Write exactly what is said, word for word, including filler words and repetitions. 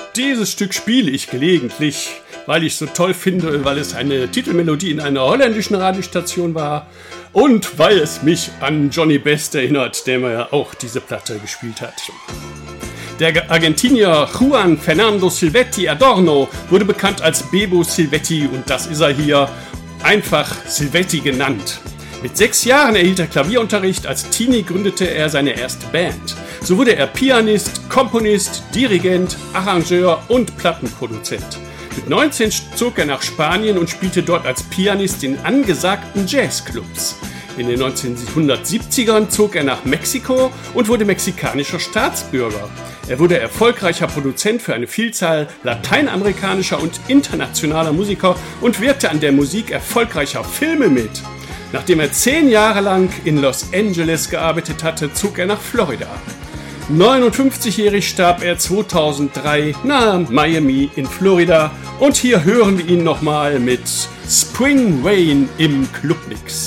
Dieses Stück spiele ich gelegentlich, weil ich es so toll finde, weil es eine Titelmelodie in einer holländischen Radiostation war und weil es mich an Johnny Best erinnert, der mir auch diese Platte gespielt hat. Der Argentinier Juan Fernando Silvetti Adorno wurde bekannt als Bebo Silvetti und das ist er hier einfach Silvetti genannt. Mit sechs Jahren erhielt er Klavierunterricht, als Teenie gründete er seine erste Band. So wurde er Pianist, Komponist, Dirigent, Arrangeur und Plattenproduzent. Mit neunzehn zog er nach Spanien und spielte dort als Pianist in angesagten Jazzclubs. In den neunzehnhundertsiebzigern zog er nach Mexiko und wurde mexikanischer Staatsbürger. Er wurde erfolgreicher Produzent für eine Vielzahl lateinamerikanischer und internationaler Musiker und wirkte an der Musik erfolgreicher Filme mit. Nachdem er zehn Jahre lang in Los Angeles gearbeitet hatte, zog er nach Florida. neunundfünfzigjährig starb er zweitausenddrei nahe Miami in Florida und hier hören wir ihn nochmal mit Spring Rain im Clubmix.